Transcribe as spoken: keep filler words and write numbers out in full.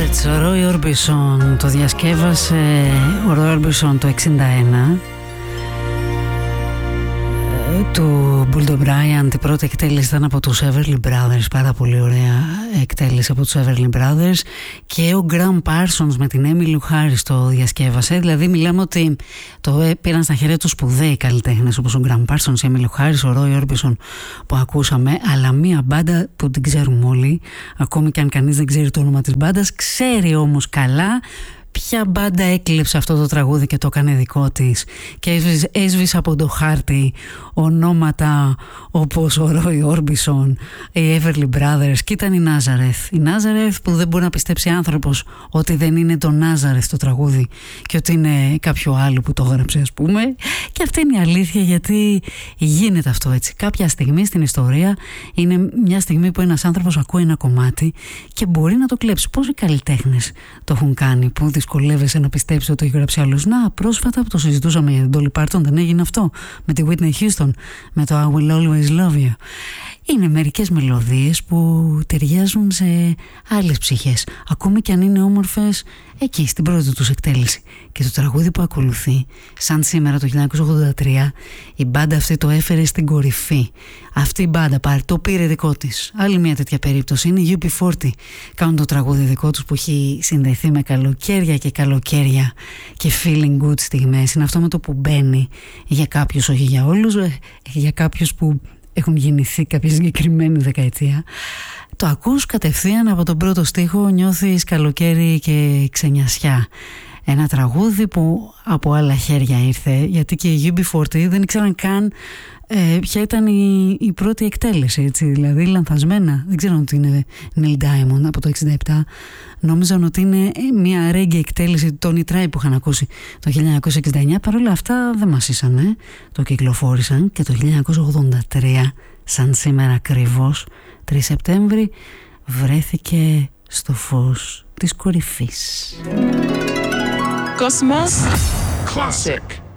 Birds, ο Roy Orbison το διασκεύασε ο Roy Orbison το εξήντα ένα, του Bull O'Brien. Η πρώτη εκτέλεση ήταν από τους Everly Brothers, πάρα πολύ ωραία εκτέλεση από τους Everly Brothers, και ο Graham Parsons με την Emmylou Harris το διασκεύασε. Δηλαδή μιλάμε ότι το πήραν στα χέρια τους σπουδαίοι καλλιτέχνες όπως ο Graham Parsons, η Emmylou Harris, ο Roy Orbison που ακούσαμε, αλλά μία μπάντα που την ξέρουμε όλοι, ακόμη και αν κανείς δεν ξέρει το όνομα της μπάντας, ξέρει όμως καλά ποια μπάντα έκλεψε αυτό το τραγούδι και το έκανε δικό της και έσβησε, έσβησε από το χάρτη ονόματα όπως ο Roy Orbison, οι Everly Brothers, και ήταν η Nazareth. Η Nazareth που δεν μπορεί να πιστέψει άνθρωπος ότι δεν είναι το Nazareth το τραγούδι και ότι είναι κάποιο άλλο που το έγραψε, ας πούμε. Και αυτή είναι η αλήθεια, γιατί γίνεται αυτό έτσι. Κάποια στιγμή στην ιστορία είναι μια στιγμή που ένας άνθρωπος ακούει ένα κομμάτι και μπορεί να το κλέψει. Πόσοι καλλιτέχνες το έχουν κάνει που δυσκολεύεσαι να πιστέψει ότι το έχει γράψει άλλος? Να, πρόσφατα που το συζητούσαμε για την Dolly Parton, δεν έγινε αυτό με τη Whitney Houston, με το I Will Always Love You? Είναι μερικές μελωδίες που ταιριάζουν σε άλλες ψυχές, ακόμη και αν είναι όμορφες εκεί στην πρώτη τους εκτέλεση. Και το τραγούδι που ακολουθεί, σαν σήμερα το χίλια εννιακόσια ογδόντα τρία, η μπάντα αυτή το έφερε στην κορυφή. Αυτή η μπάντα πάρει, το πήρε δικό της. Άλλη μια τέτοια περίπτωση είναι η γιου πι φορτί. Κάνουν το τραγούδι δικό τους που έχει συνδεθεί με καλοκαίρια και καλοκαίρια και feeling good στιγμές. Είναι αυτό με το που μπαίνει για κάποιους, όχι για όλους, για κάποιους που έχουν γεννηθεί κάποια συγκεκριμένη δεκαετία. Το ακούς κατευθείαν από τον πρώτο στίχο, νιώθεις καλοκαίρι και ξενιασιά. Ένα τραγούδι που από άλλα χέρια ήρθε, γιατί και οι γιου πι φορτί δεν ήξεραν καν ε, ποια ήταν η, η πρώτη εκτέλεση, έτσι, δηλαδή λανθασμένα. Δεν ξέραν ότι είναι Neil Diamond από το εξήντα επτά. Νόμιζαν ότι είναι μια reggae εκτέλεση του Tony Tribe που είχαν ακούσει το χίλια εννιακόσια εξήντα εννιά. Παρ' όλα αυτά δεν μασίσανε, το κυκλοφόρησαν και το χίλια εννιακόσια ογδόντα τρία, σαν σήμερα ακριβώς, τρεις Σεπτέμβρη, βρέθηκε στο φως της κορυφής. Cosmos Classic.